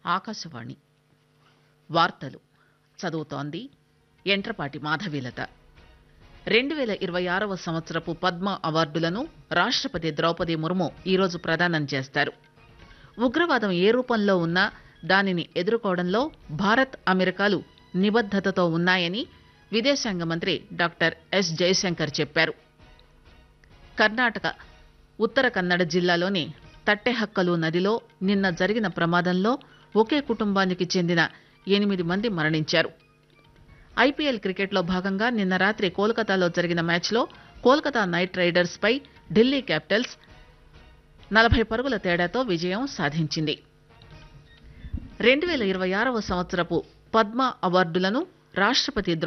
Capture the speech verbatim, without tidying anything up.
ఆకాశవాణి వార్తలు చదువుతోంది ఎంట్రపాటి మాధవీలత. రెండు వేల ఇరవై ఆరవ సంవత్సరపు పద్మ అవార్డులను రాష్టపతి ద్రౌపది ముర్ము ఈరోజు ప్రదానం చేస్తారు. ఉగ్రవాదం ఏ రూపంలో ఉన్నా దానిని ఎదుర్కోవడంలో భారత్ అమెరికాలు నిబద్దతతో ఉన్నాయని విదేశాంగ మంత్రి డాక్టర్ ఎస్ జయశంకర్ చెప్పారు. కర్ణాటక ఉత్తర కన్నడ జిల్లాలోని తట్టెహక్కలు నదిలో నిన్న జరిగిన ప్రమాదంలో ఒకే కుటుంబానికి చెందిన ఎనిమిది మంది మరణించారు. ఐపీఎల్ క్రికెట్లో భాగంగా నిన్న రాత్రి కోల్కతాలో జరిగిన మ్యాచ్లో కోల్కతా నైట్ రైడర్స్ పై ఢిల్లీ క్యాపిటల్స్ నలభై పరుగుల తేడాతో విజయం సాధించింది. రెండు వేల ఇరవై ఆరవ సంవత్సరపు పద్మ అవార్డులను రాష్టపతి